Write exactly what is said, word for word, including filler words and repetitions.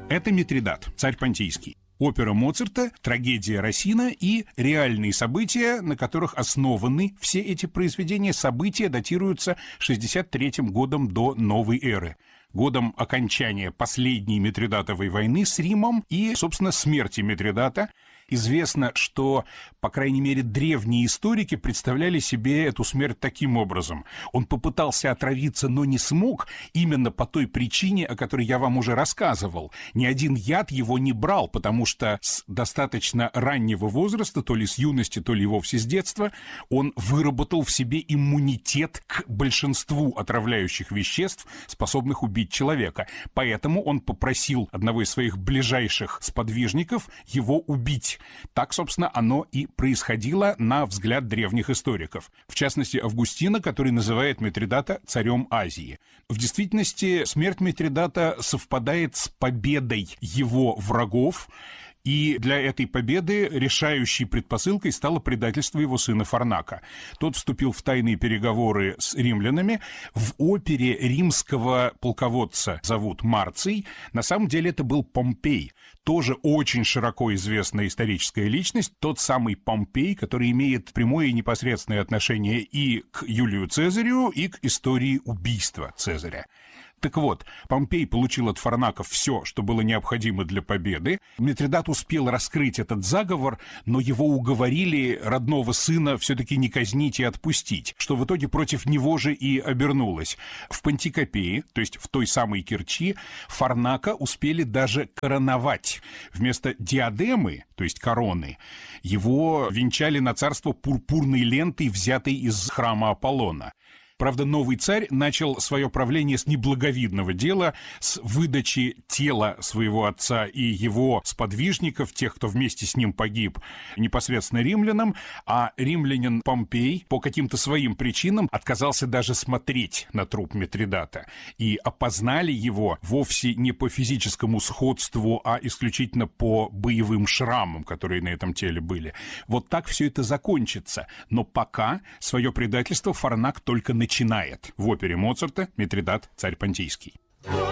Это «Митридат», царь Понтийский. Опера Моцарта, трагедия Рассина и реальные события, на которых основаны все эти произведения. События датируются шестьдесят третьим годом до новой эры, годом окончания последней Митридатовой войны с Римом и, собственно, смерти Митридата. Известно, что, по крайней мере, древние историки представляли себе эту смерть таким образом. Он попытался отравиться, но не смог, именно по той причине, о которой я вам уже рассказывал. Ни один яд его не брал, потому что с достаточно раннего возраста, то ли с юности, то ли и вовсе с детства, он выработал в себе иммунитет к большинству отравляющих веществ, способных убить человека. Поэтому он попросил одного из своих ближайших сподвижников его убить. Так, собственно, оно и происходило на взгляд древних историков. В частности, Августина, который называет Митридата царем Азии. В действительности, смерть Митридата совпадает с победой его врагов, и для этой победы решающей предпосылкой стало предательство его сына Фарнака. Тот вступил в тайные переговоры с римлянами. В опере римского полководца зовут Марций. На самом деле это был Помпей. Тоже очень широко известная историческая личность. Тот самый Помпей, который имеет прямое и непосредственное отношение и к Юлию Цезарю, и к истории убийства Цезаря. Так вот, Помпей получил от фарнаков все, что было необходимо для победы. Митридат успел раскрыть этот заговор, но его уговорили родного сына все-таки не казнить и отпустить, что в итоге против него же и обернулось. В Пантикопее, то есть в той самой Керчи, Фарнака успели даже короновать. Вместо диадемы, то есть короны, его венчали на царство пурпурной лентой, взятой из храма Аполлона. Правда, новый царь начал свое правление с неблаговидного дела, с выдачи тела своего отца и его сподвижников, тех, кто вместе с ним погиб, непосредственно римлянам, а римлянин Помпей по каким-то своим причинам отказался даже смотреть на труп Митридата. И опознали его вовсе не по физическому сходству, а исключительно по боевым шрамам, которые на этом теле были. Вот так все это закончится. Но пока свое предательство Фарнак только начинает. В опере Моцарта «Митридат, царь Понтийский».